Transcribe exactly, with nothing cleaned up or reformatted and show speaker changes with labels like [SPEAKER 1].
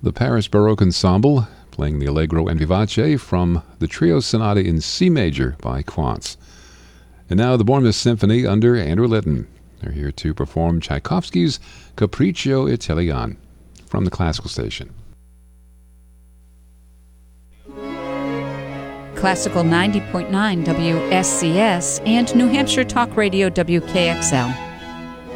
[SPEAKER 1] The Paris Baroque Ensemble playing the Allegro and Vivace from the Trio Sonata in C major by Quantz. And now the Bournemouth Symphony under Andrew Litton. They're here to perform Tchaikovsky's Capriccio Italian from the Classical Station.
[SPEAKER 2] Classical ninety point nine W S C S and New Hampshire Talk Radio W K X L.